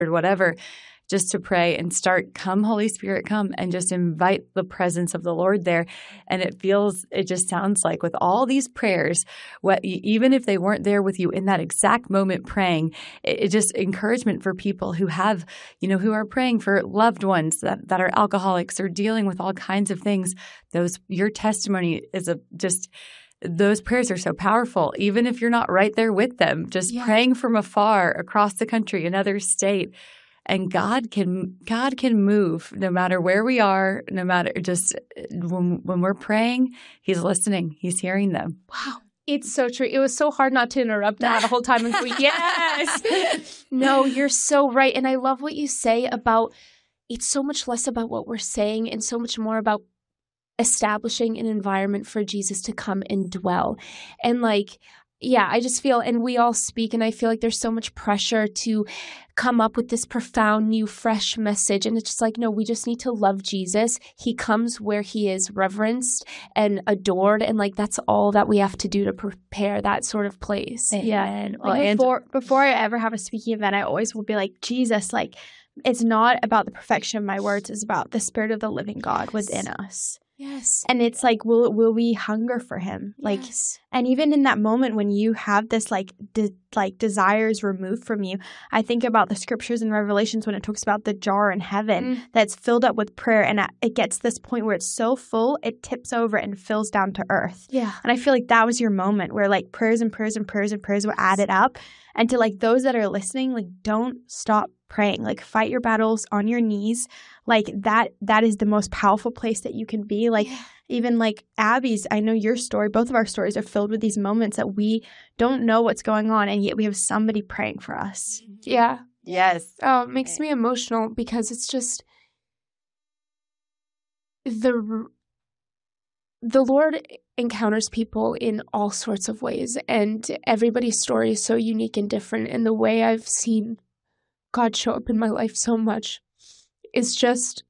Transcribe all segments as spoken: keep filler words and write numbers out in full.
or whatever, just to pray and start, come Holy Spirit, come, and just invite the presence of the Lord there. And it feels, it just sounds like with all these prayers, what, even if they weren't there with you in that exact moment praying, it, it just encouragement for people who have, you know, who are praying for loved ones that, that are alcoholics or dealing with all kinds of things. Those, your testimony is a just, those prayers are so powerful, even if you're not right there with them, just yeah. praying from afar across the country, another state. And God can God can move no matter where we are, no matter just when when we're praying, He's listening, He's hearing them. Wow. It's so true. It was so hard not to interrupt that the whole time and go, yes. No, you're so right. And I love what you say about it's so much less about what we're saying and so much more about establishing an environment for Jesus to come and dwell. And like, yeah, I just feel, and we all speak, and I feel like there's so much pressure to come up with this profound, new, fresh message. And it's just like, no, we just need to love Jesus. He comes where he is reverenced and adored. And like, that's all that we have to do to prepare that sort of place. Yeah. And well, like before, before I ever have a speaking event, I always will be like, Jesus, like, it's not about the perfection of my words. It's about the Spirit of the living God within us. Yes. And it's like, will will we hunger for him? Like, yes. And even in that moment when you have this like de- like desires removed from you, I think about the scriptures in Revelations when it talks about the jar in heaven mm. that's filled up with prayer, and it gets to this point where it's so full it tips over and fills down to earth. Yeah. And I feel like that was your moment where like prayers and prayers and prayers and prayers were added up, and to like those that are listening, like don't stop praying. Like fight your battles on your knees. Like that that is the most powerful place that you can be. Like yeah. even like Abby's, I know your story, both of our stories are filled with these moments that we don't know what's going on, and yet we have somebody praying for us. Yeah. Yes. Oh, it makes me emotional because it's just the the Lord encounters people in all sorts of ways, and everybody's story is so unique and different. And the way I've seen God show up in my life so much is just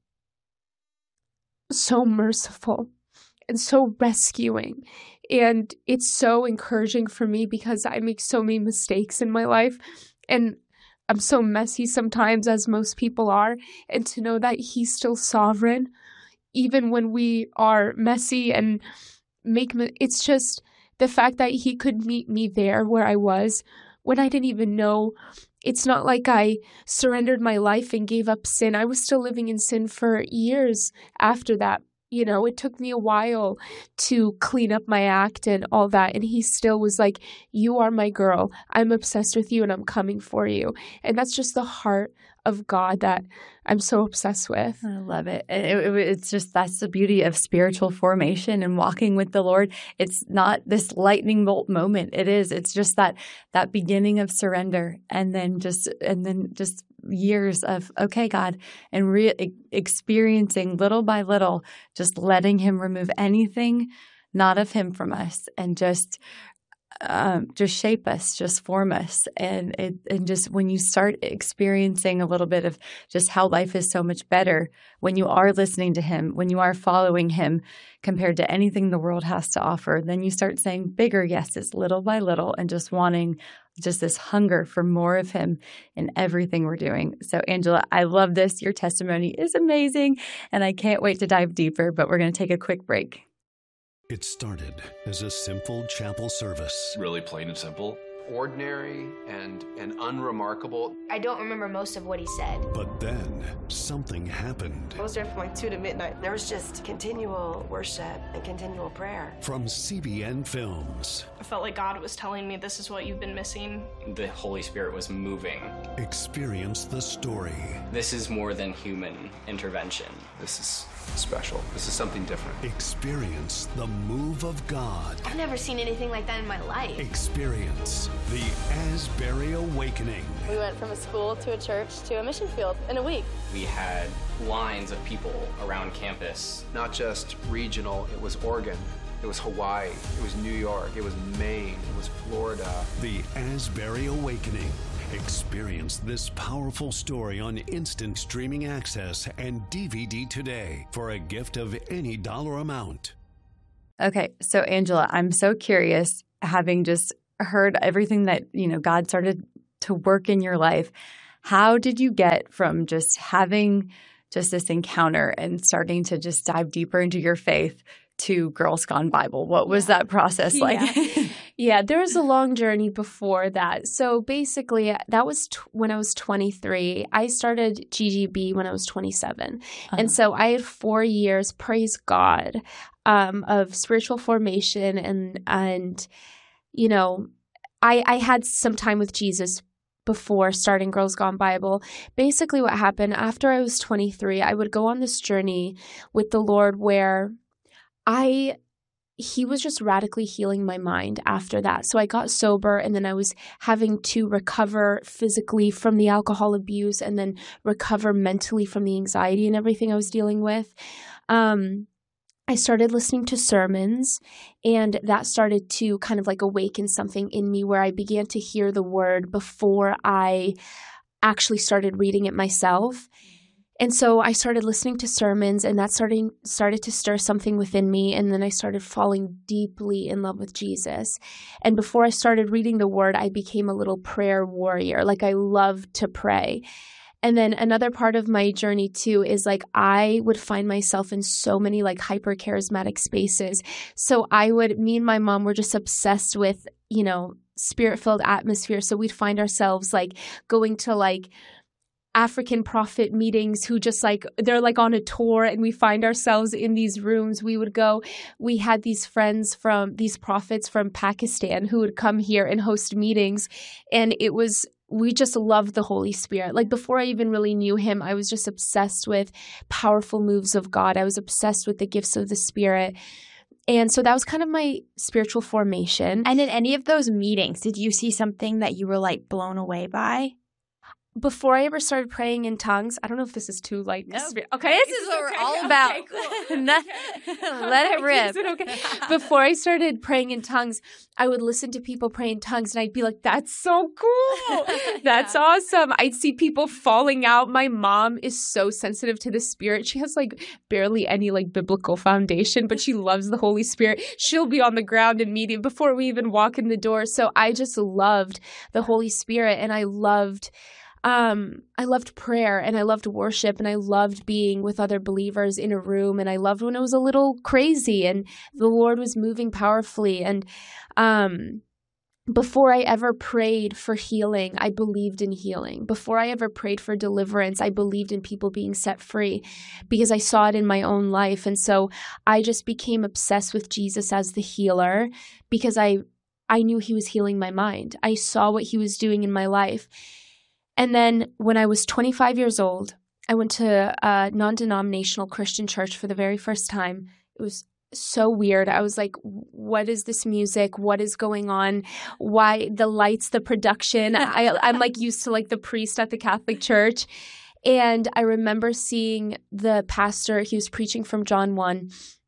so merciful and so rescuing. And it's so encouraging for me because I make so many mistakes in my life. And I'm so messy sometimes, as most people are. And to know that he's still sovereign, even when we are messy and make, it's just the fact that he could meet me there where I was when I didn't even know. It's not like I surrendered my life and gave up sin. I was still living in sin for years after that. You know, it took me a while to clean up my act and all that. And he still was like, you are my girl. I'm obsessed with you and I'm coming for you. And that's just the heart of God that I'm so obsessed with. I love it. It, it. It's just, that's the beauty of spiritual formation and walking with the Lord. It's not this lightning bolt moment. It is. It's just that that beginning of surrender, and then just and then just years of, okay, God, and re- experiencing little by little, just letting him remove anything not of him from us, and just Um, just shape us, just form us. And it, and just when you start experiencing a little bit of just how life is so much better when you are listening to him, when you are following him compared to anything the world has to offer, then you start saying bigger yeses little by little, and just wanting just this hunger for more of him in everything we're doing. So Angela, I love this. Your testimony is amazing, and I can't wait to dive deeper, but we're going to take a quick break. It started as a simple chapel service. Really plain and simple. Ordinary and, and unremarkable. I don't remember most of what he said. But then something happened. I was there from like two to midnight. There was just continual worship and continual prayer. From C B N Films. I felt like God was telling me this is what you've been missing. The Holy Spirit was moving. Experience the story. This is more than human intervention. This is special. This is something different. Experience the move of God. I've never seen anything like that in my life. Experience the Asbury Awakening. We went from a school to a church to a mission field in a week. We had lines of people around campus. Not just regional, it was Oregon. It was Hawaii. It was New York. It was Maine. It was Florida. The Asbury Awakening. Experience this powerful story on instant streaming access and D V D today for a gift of any dollar amount. Okay, so Angela, I'm so curious, having just heard everything that, you know, God started to work in your life. How did you get from just having just this encounter and starting to just dive deeper into your faith to Girls Gone Bible? What was yeah. that process like? Yeah. yeah, there was a long journey before that. So basically, that was t- when I was twenty-three. I started G G B when I was twenty-seven. Uh-huh. And so I had four years, praise God, um, of spiritual formation. And, and you know, I, I had some time with Jesus before starting Girls Gone Bible. Basically what happened after I was twenty-three, I would go on this journey with the Lord where I, he was just radically healing my mind after that. So I got sober, and then I was having to recover physically from the alcohol abuse and then recover mentally from the anxiety and everything I was dealing with. Um, I started listening to sermons, and that started to kind of like awaken something in me where I began to hear the word before I actually started reading it myself. And so I started listening to sermons, and that started, started to stir something within me. And then I started falling deeply in love with Jesus. And before I started reading the word, I became a little prayer warrior. Like, I loved to pray. And then another part of my journey too is like I would find myself in so many like hyper charismatic spaces. So I would, me and my mom were just obsessed with, you know, spirit-filled atmosphere. So we'd find ourselves like going to like African prophet meetings who just like, they're like on a tour, and we find ourselves in these rooms. We would go, we had these friends from these prophets from Pakistan who would come here and host meetings. And it was, we just loved the Holy Spirit. Like before I even really knew him, I was just obsessed with powerful moves of God. I was obsessed with the gifts of the Spirit. And so that was kind of my spiritual formation. And in any of those meetings, did you see something that you were like blown away by? Before I ever started praying in tongues, I don't know if this is too like no. okay. This is what okay. we're all about. Okay, cool. Not, let it rip. It okay? Before I started praying in tongues, I would listen to people pray in tongues, and I'd be like, "That's so cool! That's yeah. awesome!" I'd see people falling out. My mom is so sensitive to the Spirit. She has like barely any like biblical foundation, but she loves the Holy Spirit. She'll be on the ground immediately before we even walk in the door. So I just loved the Holy Spirit, and I loved. Um, I loved prayer, and I loved worship, and I loved being with other believers in a room, and I loved when it was a little crazy and the Lord was moving powerfully. And um, before I ever prayed for healing, I believed in healing. Before I ever prayed for deliverance, I believed in people being set free because I saw it in my own life. And so I just became obsessed with Jesus as the healer because I, I knew he was healing my mind. I saw what he was doing in my life. And then when I was twenty-five years old, I went to a non-denominational Christian church for the very first time. It was so weird. I was like, what is this music? What is going on? Why the lights, the production? I, I'm like used to like the priest at the Catholic Church. And I remember seeing the pastor, he was preaching from John one.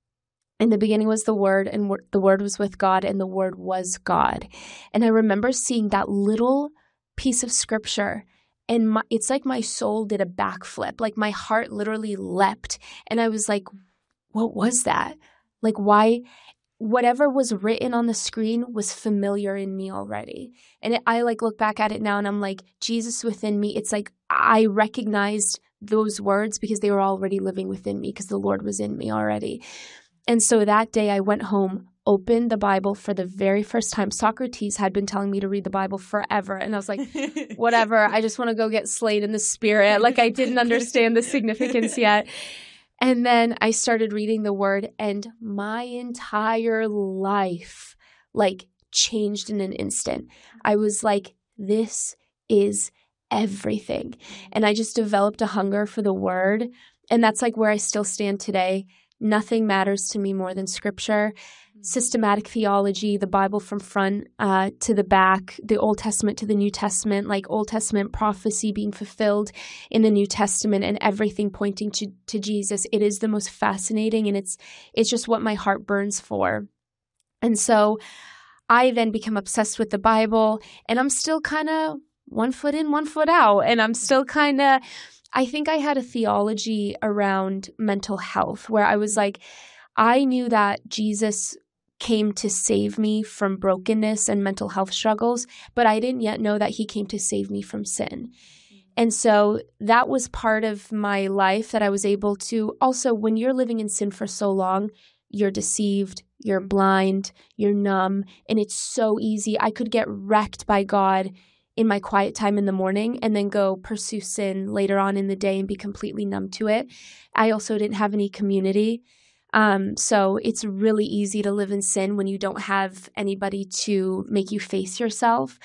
In the beginning was the Word, and w- the Word was with God, and the Word was God. And I remember seeing that little piece of scripture, and my, it's like my soul did a backflip. Like my heart literally leapt, and I was like, what was that? Like why? Whatever was written on the screen was familiar in me already. And it, I like look back at it now, and I'm like, Jesus within me. It's like I recognized those words because they were already living within me because the Lord was in me already. And so that day I went home, opened the Bible for the very first time. Socrates had been telling me to read the Bible forever. And I was like, whatever, I just want to go get slain in the Spirit. Like I didn't understand the significance yet. And then I started reading the Word, and my entire life like changed in an instant. I was like, this is everything. And I just developed a hunger for the Word. And that's like where I still stand today. Nothing matters to me more than Scripture, systematic theology, the Bible from front uh, to the back, the Old Testament to the New Testament, like Old Testament prophecy being fulfilled in the New Testament and everything pointing to, to Jesus. It is the most fascinating, and it's it's just what my heart burns for. And so I then become obsessed with the Bible, and I'm still kind of one foot in, one foot out, and I'm still kind of I think I had a theology around mental health where I was like, I knew that Jesus came to save me from brokenness and mental health struggles, but I didn't yet know that he came to save me from sin. And so that was part of my life that I was able to also, when you're living in sin for so long, you're deceived, you're blind, you're numb, and it's so easy. I could get wrecked by God in my quiet time in the morning and then go pursue sin later on in the day and be completely numb to it. I also didn't have any community. Um, so it's really easy to live in sin when you don't have anybody to make you face yourself.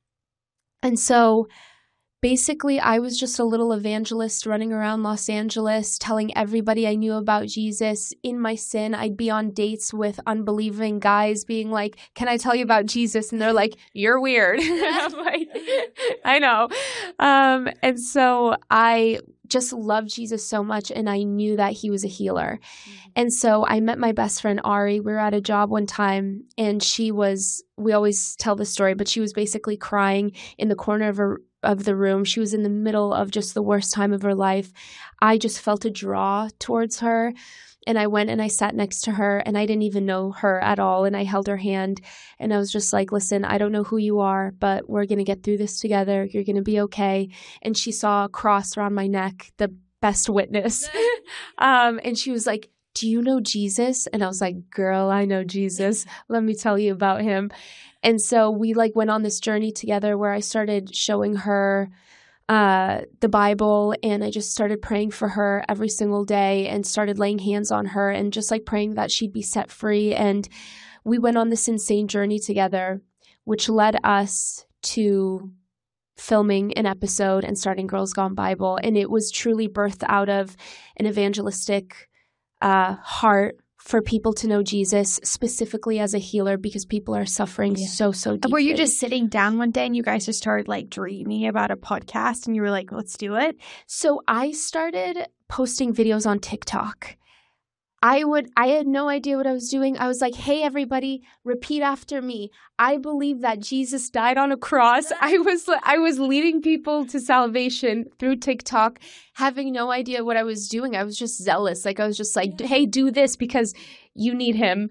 And so basically, I was just a little evangelist running around Los Angeles, telling everybody I knew about Jesus. In my sin, I'd be on dates with unbelieving guys being like, can I tell you about Jesus? And they're like, you're weird. I'm like, I know. Um, and so I just loved Jesus so much, and I knew that he was a healer. Mm-hmm. And so I met my best friend, Ari. We were at a job one time, and she was, we always tell the story, but she was basically crying in the corner of her of the room. She was in the middle of just the worst time of her life. I just felt a draw towards her, and I went and I sat next to her, and I didn't even know her at all, and I held her hand, and I was just like, listen, I don't know who you are, but we're going to get through this together. You're going to be okay. And she saw a cross around my neck, the best witness. um, and she was like, do you know Jesus? And I was like, girl, I know Jesus. Let me tell you about him. And so we like went on this journey together where I started showing her uh, the Bible, and I just started praying for her every single day and started laying hands on her and just like praying that she'd be set free. And we went on this insane journey together, which led us to filming an episode and starting Girls Gone Bible. And it was truly birthed out of an evangelistic uh, heart for people to know Jesus, specifically as a healer, because people are suffering yeah. so, so deeply. Were you just sitting down one day and you guys just started like dreaming about a podcast and you were like, let's do it? So I started posting videos on TikTok. I would, I had no idea what I was doing. I was like, hey, everybody, repeat after me. I believe that Jesus died on a cross. I was, I was leading people to salvation through TikTok, having no idea what I was doing. I was just zealous. Like, I was just like, hey, do this because you need him.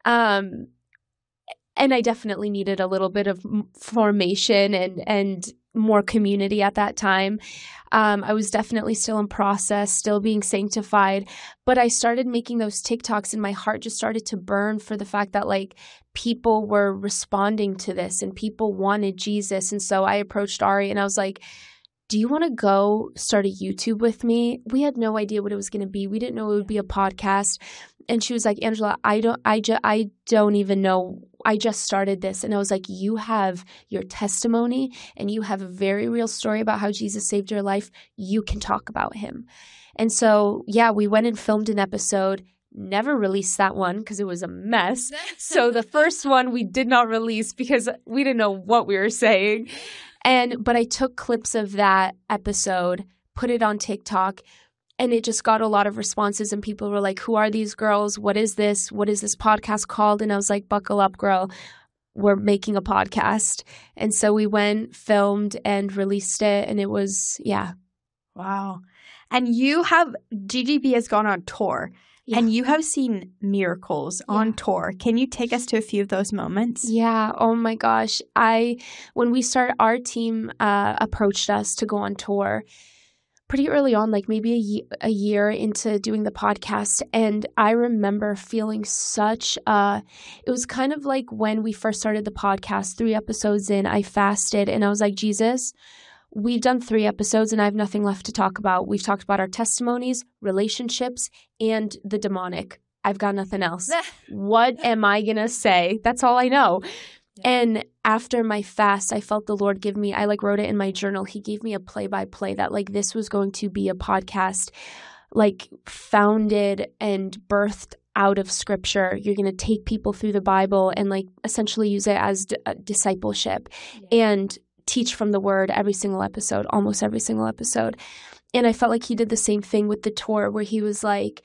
Um, and I definitely needed a little bit of formation and, and more community at that time. Um, I was definitely still in process, still being sanctified, but I started making those TikToks and my heart just started to burn for the fact that like people were responding to this and people wanted Jesus. And so I approached Ari and I was like, do you want to go start a YouTube with me? We had no idea what it was going to be. We didn't know it would be a podcast. And she was like, Angela, I don't, I just, I don't even know. I just started this. And I was like, you have your testimony and you have a very real story about how Jesus saved your life. You can talk about him. And so, yeah, we went and filmed an episode, never released that one because it was a mess. So the first one we did not release because we didn't know what we were saying. And, but I took clips of that episode, put it on TikTok, and it just got a lot of responses and people were like, who are these girls? What is this? What is this podcast called? And I was like, buckle up, girl. We're making a podcast. And so we went, filmed, and released it. And it was, yeah. Wow. And you have, G G B has gone on tour. Yeah. And you have seen miracles yeah. on tour. Can you take us to a few of those moments? Yeah. Oh my gosh. I, when we started, our team uh, approached us to go on tour pretty early on, like maybe a, ye- a year into doing the podcast. And I remember feeling such a, it was kind of like when we first started the podcast, three episodes in, I fasted and I was like, Jesus, we've done three episodes and I have nothing left to talk about. We've talked about our testimonies, relationships, and the demonic. I've got nothing else. What am I going to say? That's all I know. Yeah. And after my fast, I felt the Lord give me, I like wrote it in my journal. He gave me a play by play that like this was going to be a podcast like founded and birthed out of scripture. You're going to take people through the Bible and like essentially use it as d- discipleship yeah. and teach from the word every single episode, almost every single episode. And I felt like he did the same thing with the tour where he was like,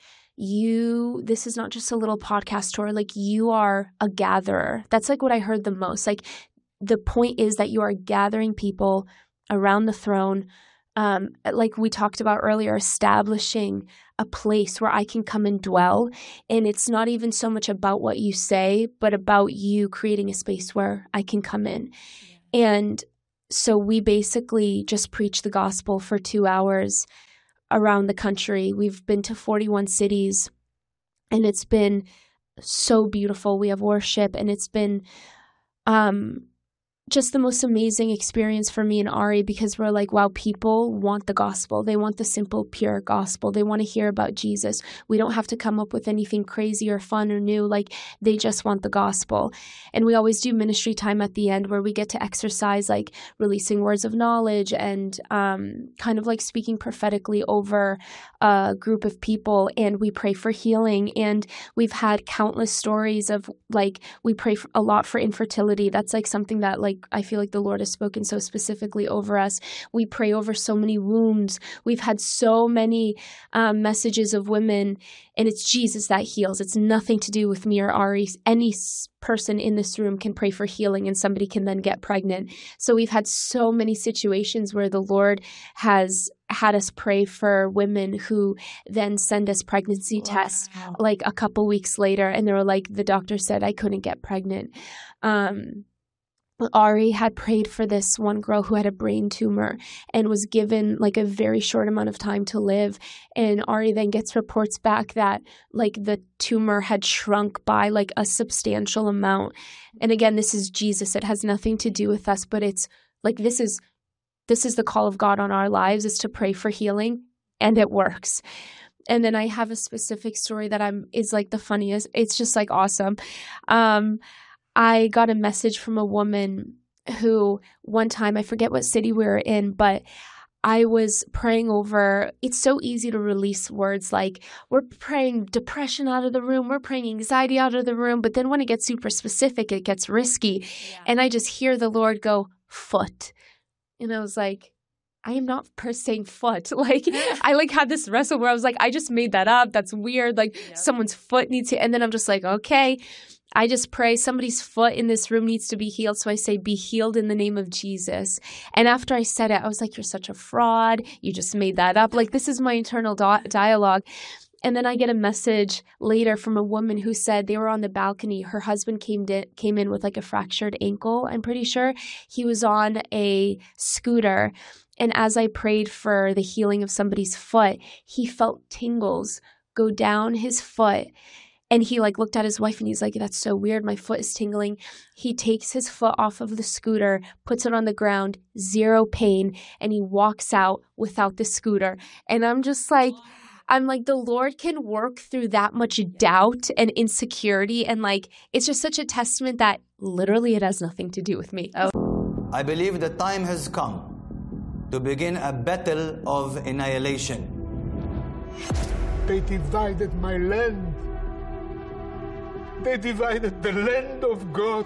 you, this is not just a little podcast tour, like you are a gatherer. That's like what I heard the most. Like the point is that you are gathering people around the throne. Um, like we talked about earlier, establishing a place where I can come and dwell. And it's not even so much about what you say, but about you creating a space where I can come in. Yeah. And so we basically just preach the gospel for two hours around the country. We've been to forty-one cities, and it's been so beautiful. We have worship, and it's been um, just the most amazing experience for me and Ari, because we're like, wow, people want the gospel. They want the simple, pure gospel. They want to hear about Jesus. We don't have to come up with anything crazy or fun or new. Like, they just want the gospel. And we always do ministry time at the end where we get to exercise, like releasing words of knowledge and um, kind of like speaking prophetically over a group of people. And we pray for healing. And we've had countless stories of, like, we pray for, a lot for infertility. That's like something that, like, I feel like the Lord has spoken so specifically over us. We pray over so many wombs. We've had so many um, messages of women, and it's Jesus that heals. It's nothing to do with me or Ari. Any person in this room can pray for healing, and somebody can then get pregnant. So we've had so many situations where the Lord has had us pray for women who then send us pregnancy wow. tests like a couple weeks later, and they were like, the doctor said I couldn't get pregnant. Um, Ari had prayed for this one girl who had a brain tumor and was given like a very short amount of time to live. And Ari then gets reports back that like the tumor had shrunk by like a substantial amount. And again, this is Jesus. It has nothing to do with us, but it's like, this is, this is the call of God on our lives, is to pray for healing, and it works. And then I have a specific story that I'm, is like the funniest. It's just like awesome. Um, I got a message from a woman who one time, I forget what city we were in, but I was praying over, it's so easy to release words like, we're praying depression out of the room, we're praying anxiety out of the room, but then when it gets super specific, it gets risky. Yeah. And I just hear the Lord go, foot. And I was like, I am not per saying foot. Like, I like had this wrestle where I was like, I just made that up. That's weird. Like, yeah. Someone's foot needs to, and then I'm just like, okay. I just pray somebody's foot in this room needs to be healed. So I say, be healed in the name of Jesus. And after I said it, I was like, you're such a fraud. You just made that up. Like, this is my internal do- dialogue. And then I get a message later from a woman who said they were on the balcony. Her husband came in, came in with like a fractured ankle, I'm pretty sure. He was on a scooter. And as I prayed for the healing of somebody's foot, he felt tingles go down his foot. And he like looked at his wife and he's like, that's so weird. My foot is tingling. He takes his foot off of the scooter, puts it on the ground, zero pain, and he walks out without the scooter. And I'm just like, I'm like, the Lord can work through that much doubt and insecurity. And like, it's just such a testament that literally it has nothing to do with me. Oh. I believe the time has come to begin a battle of annihilation. They divided my land. They divided the land of God.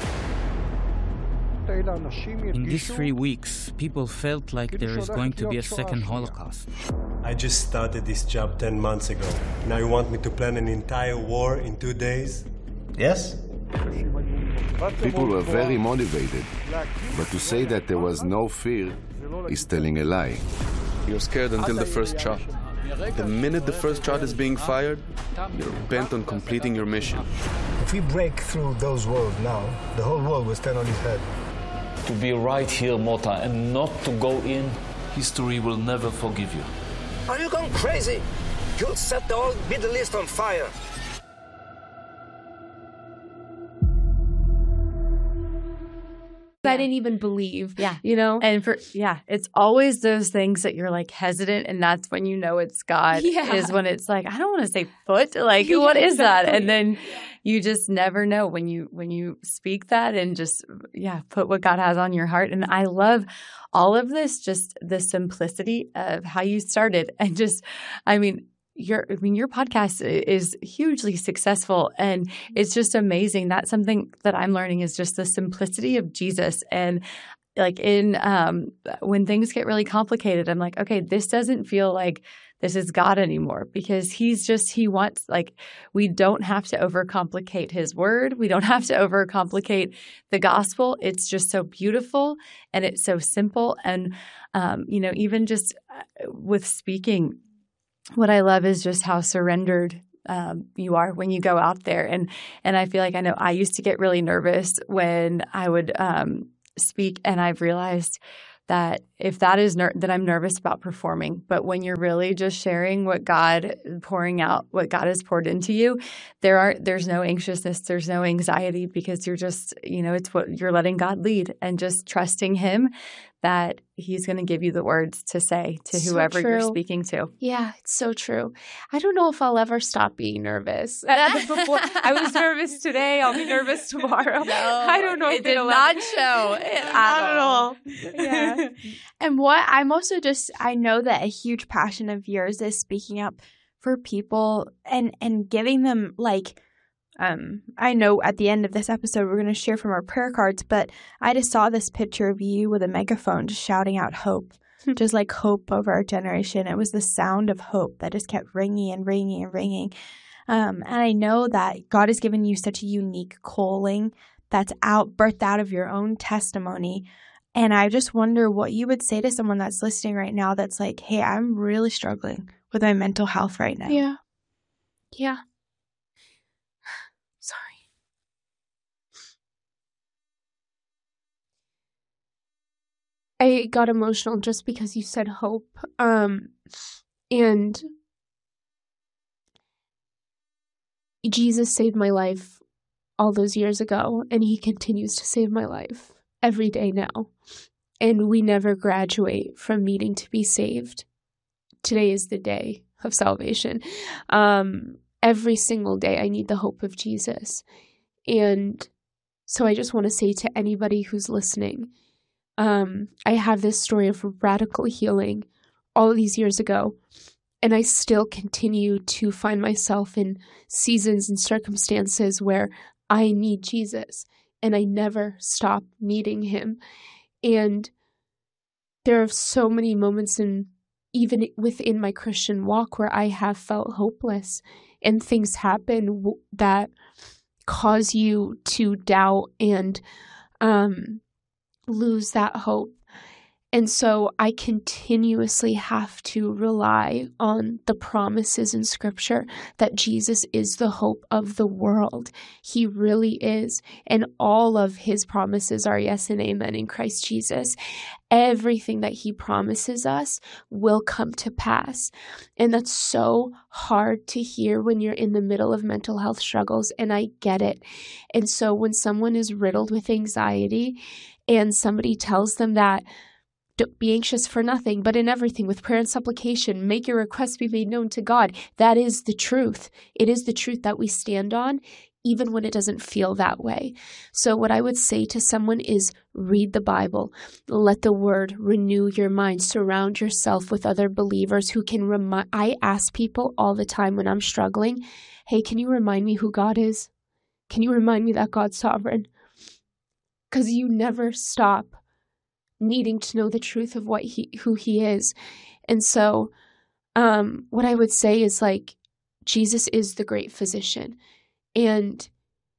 In these three weeks, people felt like there is going to be a second Holocaust. I just started this job ten months ago. Now you want me to plan an entire war in two days? Yes? People were very motivated, but to say that there was no fear is telling a lie. You're scared until the first shot. The minute the first shot is being fired, you're bent on completing your mission. If we break through those walls now, the whole world will stand on its head. To be right here, Mota, and not to go in, history will never forgive you. Are you going crazy? You'll set the whole Middle East on fire. I didn't even believe, yeah, you know? And for, yeah, it's always those things that you're like hesitant, and that's when you know it's God, yeah. is when it's like, I don't want to say foot, like, yeah, what is exactly. that? And then you just never know when you, when you speak that and just, yeah, put what God has on your heart. And I love all of this, just the simplicity of how you started. And just, I mean, Your, I mean, your podcast is hugely successful, and it's just amazing. That's something that I'm learning, is just the simplicity of Jesus. And like in um, when things get really complicated, I'm like, okay, this doesn't feel like this is God anymore, because he's just, he wants, like, we don't have to overcomplicate his word. We don't have to overcomplicate the gospel. It's just so beautiful, and it's so simple. And, um, you know, even just with speaking, what I love is just how surrendered um, you are when you go out there. And and I feel like, I know I used to get really nervous when I would um, speak, and I've realized that if that is ner- that I'm nervous about performing, but when you're really just sharing what God pouring out, what God has poured into you, there are there's no anxiousness, there's no anxiety, because you're just, you know, it's what you're letting God lead and just trusting Him that He's going to give you the words to say to So whoever you're true. speaking to. Yeah, it's so true. I don't know if I'll ever stop being nervous. Before, I was nervous today. I'll be nervous tomorrow. No, I don't know. it if did it'll not ever- show at Not at all. all. Yeah. And what I'm also just, I know that a huge passion of yours is speaking up for people and, and giving them like, um, I know at the end of this episode, we're going to share from our prayer cards, but I just saw this picture of you with a megaphone just shouting out hope, just like hope over our generation. It was the sound of hope that just kept ringing and ringing and ringing. Um, and I know that God has given you such a unique calling that's out, birthed out of your own testimony. And I just wonder what you would say to someone that's listening right now that's like, hey, I'm really struggling with my mental health right now. Yeah. Yeah. Sorry. I got emotional just because you said hope. Um, and Jesus saved my life all those years ago, and He continues to save my life every day now. And we never graduate from needing to be saved. Today is the day of salvation. Um, every single day I need the hope of Jesus. And so I just want to say to anybody who's listening, um, I have this story of radical healing all these years ago. And I still continue to find myself in seasons and circumstances where I need Jesus, and I never stop needing Him. And there are so many moments in even within my Christian walk where I have felt hopeless, and things happen w- that cause you to doubt and um, lose that hope. And so I continuously have to rely on the promises in Scripture that Jesus is the hope of the world. He really is. And all of His promises are yes and amen in Christ Jesus. Everything that He promises us will come to pass. And that's so hard to hear when you're in the middle of mental health struggles, and I get it. And so when someone is riddled with anxiety and somebody tells them that, don't be anxious for nothing, but in everything with prayer and supplication, make your requests be made known to God. That is the truth. It is the truth that we stand on, even when it doesn't feel that way. So what I would say to someone is read the Bible. Let the Word renew your mind. Surround yourself with other believers who can remind. I ask people all the time when I'm struggling, hey, can you remind me who God is? Can you remind me that God's sovereign? Because you never stop needing to know the truth of what he, who He is. And so um, what I would say is like, Jesus is the great physician. And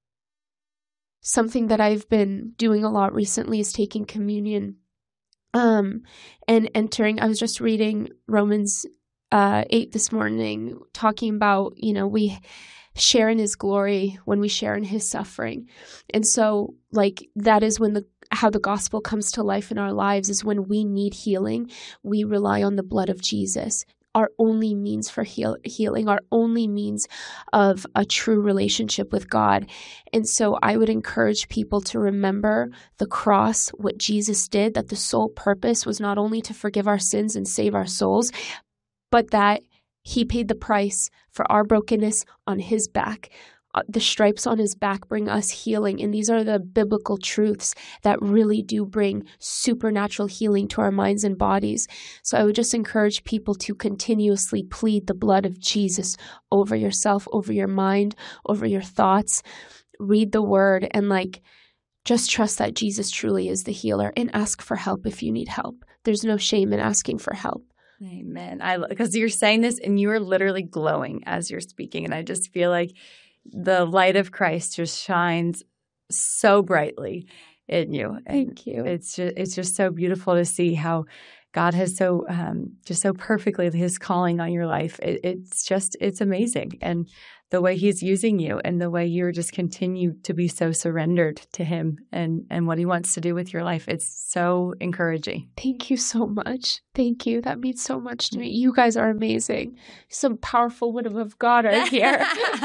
something that I've been doing a lot recently is taking communion um, and entering. I was just reading Romans uh, eight this morning, talking about, you know, we share in His glory when we share in His suffering. And so like that is when the how the gospel comes to life in our lives, is when we need healing, we rely on the blood of Jesus. Our only means for heal- healing, our only means of a true relationship with God. And so I would encourage people to remember the cross, what Jesus did, that the sole purpose was not only to forgive our sins and save our souls, but that He paid the price for our brokenness on His back. Uh, the stripes on His back bring us healing. And these are the biblical truths that really do bring supernatural healing to our minds and bodies. So I would just encourage people to continuously plead the blood of Jesus over yourself, over your mind, over your thoughts. Read the Word and like just trust that Jesus truly is the healer, and ask for help if you need help. There's no shame in asking for help. Amen. I because you're saying this and you are literally glowing as you're speaking, and I just feel like the light of Christ just shines so brightly in you. And Thank you. It's just it's just so beautiful to see how God has so um, just so perfectly his calling on your life. It, it's just it's amazing, and the way he's using you, and the way you're just continue to be so surrendered to him and and what he wants to do with your life. It's so encouraging. Thank you so much. Thank you. That means so much to me. You guys are amazing. Some powerful women of God are here.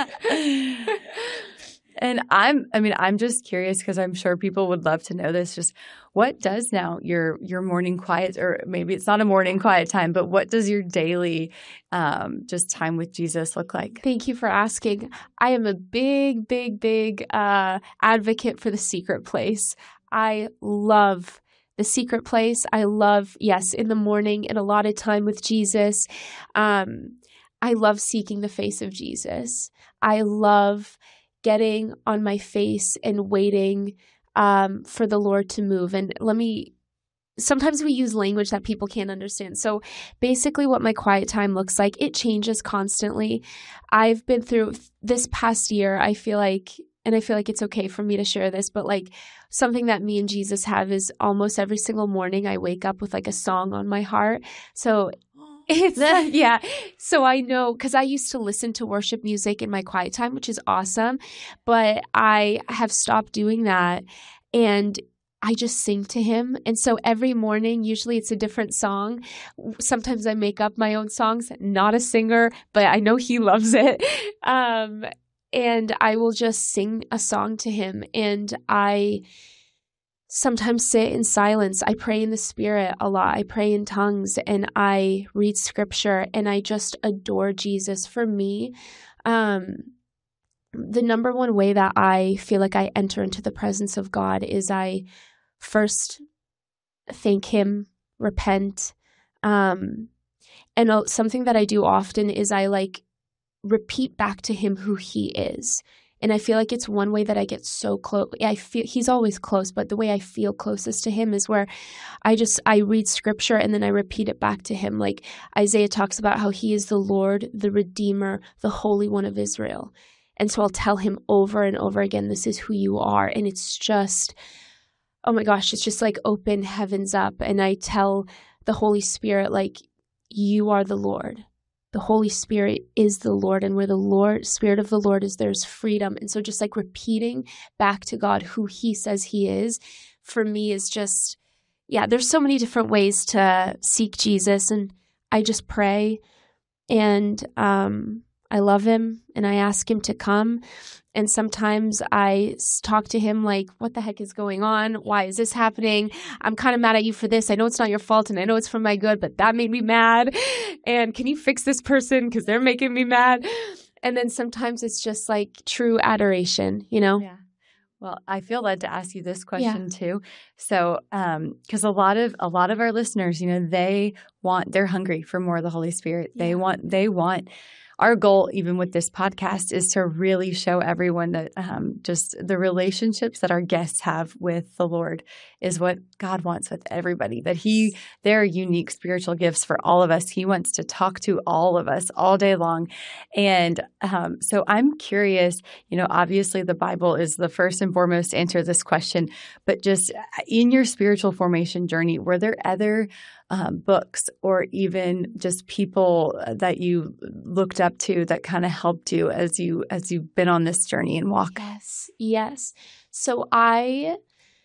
And I'm, I mean, I'm just curious because I'm sure people would love to know this. Just what does now your your morning quiet, or maybe it's not a morning quiet time, but what does your daily um, just time with Jesus look like? Thank you for asking. I am a big, big, big uh, advocate for the secret place. I love the secret place. I love, yes, in the morning and a lot of time with Jesus. Um, I love seeking the face of Jesus. I love getting on my face and waiting um, for the Lord to move. And let me, sometimes we use language that people can't understand. So basically what my quiet time looks like, it changes constantly. I've been through this past year, I feel like, and I feel like it's okay for me to share this, but like something that me and Jesus have is almost every single morning I wake up with like a song on my heart. So It's yeah. So I know, because I used to listen to worship music in my quiet time, which is awesome, but I have stopped doing that, and I just sing to him. And so every morning, usually it's a different song. Sometimes I make up my own songs, not a singer, but I know he loves it. Um, and I will just sing a song to him, and I sometimes sit in silence. I pray in the Spirit a lot. I pray in tongues, and I read scripture, and I just adore Jesus. For me, um, the number one way that I feel like I enter into the presence of God is I first thank him, repent. Um, and something that I do often is I like repeat back to him who he is. And I feel like it's one way that I get so close. I feel he's always close, but the way I feel closest to him is where I just, I read scripture and then I repeat it back to him. Like Isaiah talks about how he is the Lord, the Redeemer, the Holy One of Israel. And so I'll tell him over and over again, this is who you are. And it's just, oh my gosh, it's just like open heavens up. And I tell the Holy Spirit, like, you are the Lord. The Holy Spirit is the Lord, and where the Lord, Spirit of the Lord is, there's freedom. And so just like repeating back to God who he says he is, for me is just, yeah, there's so many different ways to seek Jesus. And I just pray, and um, I love him, and I ask him to come. And sometimes I talk to him like, what the heck is going on? Why is this happening? I'm kind of mad at you for this. I know it's not your fault, and I know it's for my good, but that made me mad. And can you fix this person? Because they're making me mad. And then sometimes it's just like true adoration, you know? Yeah. Well, I feel led to ask you this question Yeah. too. So, um, because a lot of a lot of our listeners, you know, they want, they're hungry for more of the Holy Spirit. They want, they want. Our goal, even with this podcast, is to really show everyone that um, just the relationships that our guests have with the Lord is what God wants with everybody, that he, there are unique spiritual gifts for all of us. He wants to talk to all of us all day long. And um, so I'm curious, you know, obviously the Bible is the first and foremost to answer this question, but just in your spiritual formation journey, were there other Um, books or even just people that you looked up to that kind of helped you as you as you've been on this journey and walk? Yes, yes. So I,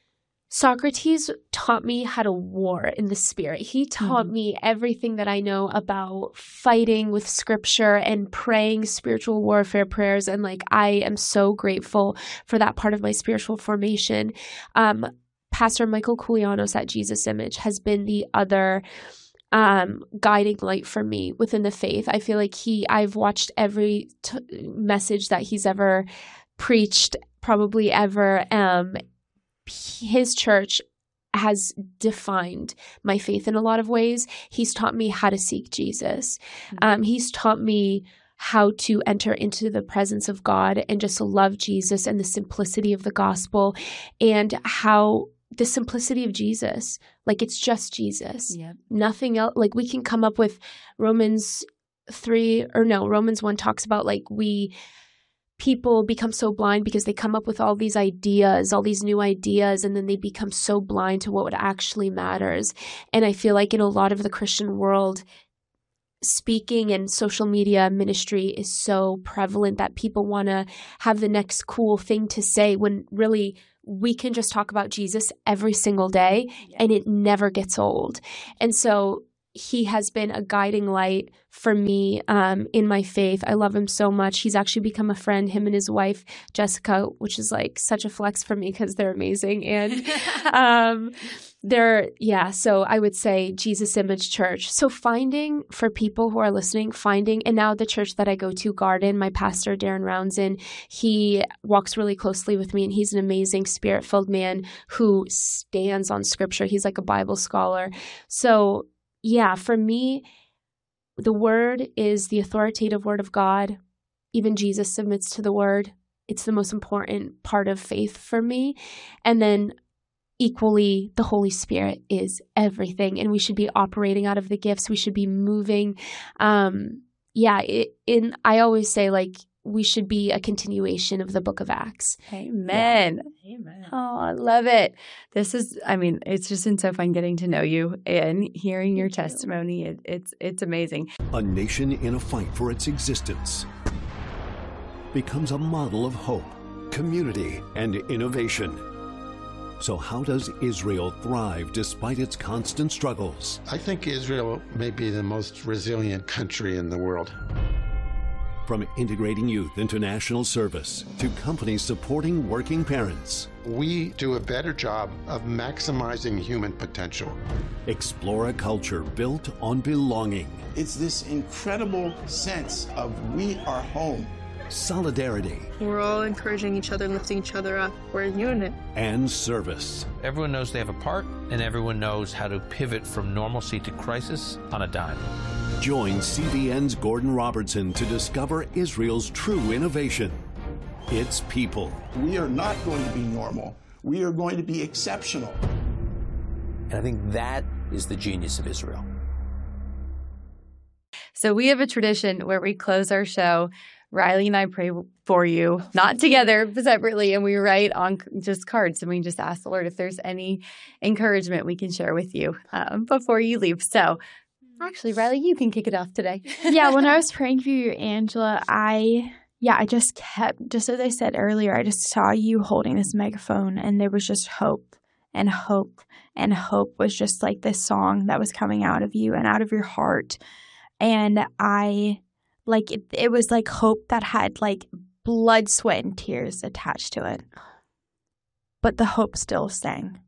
Socrates taught me how to war in the Spirit. He taught mm-hmm. me everything that I know about fighting with scripture and praying spiritual warfare prayers. And like, I am so grateful for that part of my spiritual formation. Um, Pastor Michael Koulianos at Jesus Image has been the other um, guiding light for me within the faith. I feel like he, I've watched every t- message that he's ever preached, probably ever. Um, his church has defined my faith in a lot of ways. He's taught me how to seek Jesus. Mm-hmm. Um, he's taught me how to enter into the presence of God and just love Jesus and the simplicity of the gospel, and how the simplicity of Jesus, like it's just Jesus, yep. nothing else. Like we can come up with Romans three or no, Romans one talks about like we people become so blind because they come up with all these ideas, all these new ideas, and then they become so blind to what actually matters. And I feel like in a lot of the Christian world, speaking and social media ministry is so prevalent that people want to have the next cool thing to say when really we can just talk about Jesus every single day and it never gets old. And so he has been a guiding light for me um, in my faith. I love him so much. He's actually become a friend, him and his wife, Jessica, which is like such a flex for me because they're amazing. And um, they're, yeah, so I would say Jesus Image Church. So finding, for people who are listening, finding, and now the church that I go to, Garden, my pastor, Darren Roundson, he walks really closely with me and he's an amazing spirit-filled man who stands on scripture. He's like a Bible scholar. So yeah, for me, the word is the authoritative word of God. Even Jesus submits to the word. It's the most important part of faith for me. And then equally, the Holy Spirit is everything. And we should be operating out of the gifts. We should be moving. Um, yeah, it, in I always say, like, we should be a continuation of the book of Acts. Amen. Yeah. Amen. Oh, I love it. This is, I mean, it's just been so fun getting to know you and hearing your Thank testimony. It, it's it's amazing. A nation in a fight for its existence becomes a model of hope, community, and innovation. So how does Israel thrive despite its constant struggles? I think Israel may be the most resilient country in the world. From integrating youth into national service to companies supporting working parents. We do a better job of maximizing human potential. Explore a culture built on belonging. It's this incredible sense of we are home. Solidarity. We're all encouraging each other, lifting each other up. We're a unit. And service. Everyone knows they have a part, and everyone knows how to pivot from normalcy to crisis on a dime. Join C B N's Gordon Robertson to discover Israel's true innovation. Its people. We are not going to be normal. We are going to be exceptional. And I think that is the genius of Israel. So we have a tradition where we close our show. Riley and I pray for you, not together, but separately, and we write on just cards, and we just ask the Lord if there's any encouragement we can share with you um, before you leave. So actually, Riley, you can kick it off today. Yeah, when I was praying for you, Angela, I, yeah, I just kept, just as I said earlier, I just saw you holding this megaphone, and there was just hope and hope, and hope was just like this song that was coming out of you and out of your heart. And I... Like, it, it was like hope that had, like, blood, sweat, and tears attached to it. But the hope still sang.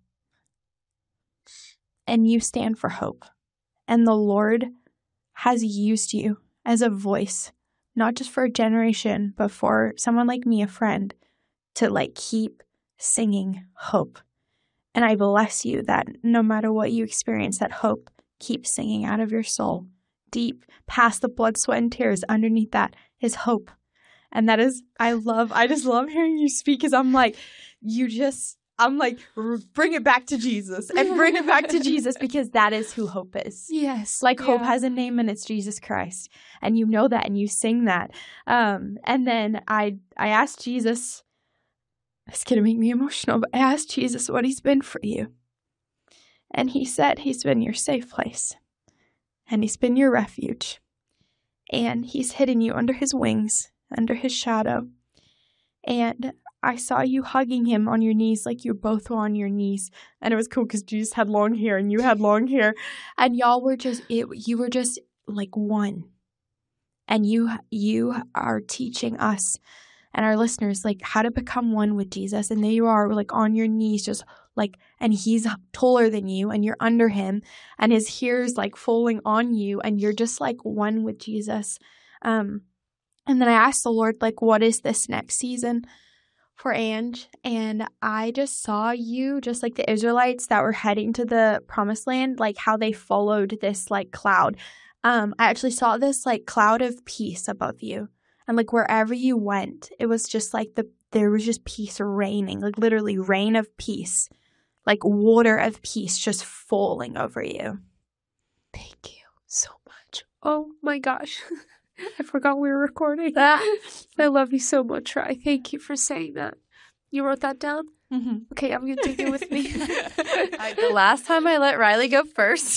And you stand for hope. And the Lord has used you as a voice, not just for a generation, but for someone like me, a friend, to, like, keep singing hope. And I bless you that no matter what you experience, that hope keeps singing out of your soul. Deep past the blood, sweat, and tears, underneath that is hope. And that is, I love, I just love hearing you speak because I'm like, you just, I'm like, bring it back to Jesus and bring it back to Jesus because that is who hope is. Yes. Like yeah. hope has a name and it's Jesus Christ. And you know that and you sing that. Um, and then I, I asked Jesus, it's going to make me emotional, but I asked Jesus what he's been for you. And he said he's been your safe place. And he's been your refuge. And he's hidden you under his wings, under his shadow. And I saw you hugging him on your knees like you both were on your knees. And it was cool because Jesus had long hair and you had long hair. And y'all were just, it, you were just like one. And you you are teaching us and our listeners like how to become one with Jesus. And there you are like on your knees just like, and he's taller than you and you're under him and his hair's like falling on you and you're just like one with Jesus. Um, and then I asked the Lord, like, what is this next season for Ange? And I just saw you just like the Israelites that were heading to the promised land, like how they followed this like cloud. Um, I actually saw this like cloud of peace above you. And like wherever you went, it was just like the there was just peace raining, like literally rain of peace. Like water of peace just falling over you. Thank you so much. Oh my gosh. I forgot we were recording. I love you so much, Rai. Thank you for saying that. You wrote that down? Mm-hmm. Okay, I'm going to take it with me. I, the last time I let Riley go first.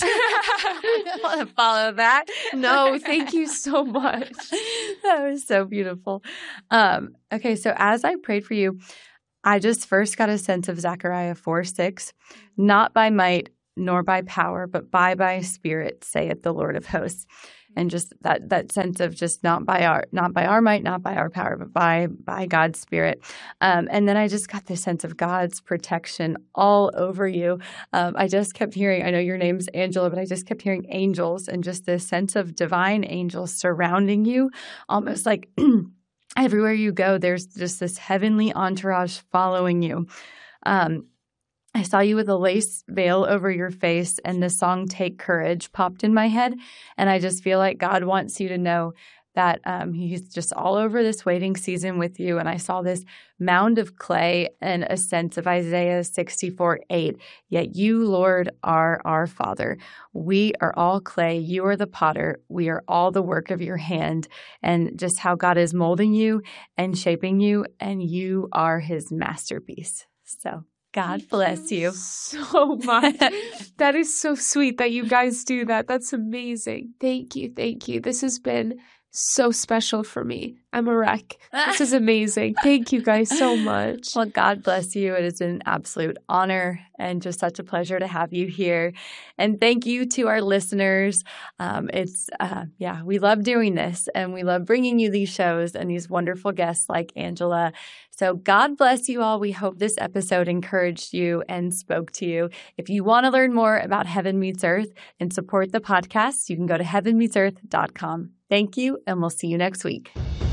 I don't want to follow that. No, thank you so much. That was so beautiful. Um, okay, so as I prayed for you, I just first got a sense of Zechariah four six, not by might nor by power, but by my spirit, saith the Lord of hosts. And just that that sense of just not by our not by our might, not by our power, but by by God's Spirit. Um, and then I just got this sense of God's protection all over you. Um, I just kept hearing, I know your name's Angela, but I just kept hearing angels and just this sense of divine angels surrounding you, almost like everywhere you go, there's just this heavenly entourage following you. Um, I saw you with a lace veil over your face, and the song Take Courage popped in my head. And I just feel like God wants you to know that um, he's just all over this waiting season with you. And I saw this mound of clay and a sense of Isaiah sixty-four eight. Yet you, Lord, are our Father. We are all clay. You are the potter. We are all the work of your hand. And just how God is molding you and shaping you, and you are his masterpiece. So God bless you so much. That is so sweet that you guys do that. That's amazing. Thank you. Thank you. This has been so special for me. I'm a wreck. This is amazing. Thank you guys so much. Well, God bless you. It has been an absolute honor and just such a pleasure to have you here. And thank you to our listeners. Um, it's, uh, yeah, we love doing this, and we love bringing you these shows and these wonderful guests like Angela. So God bless you all. We hope this episode encouraged you and spoke to you. If you want to learn more about Heaven Meets Earth and support the podcast, you can go to heaven meets earth dot com. Thank you, and we'll see you next week.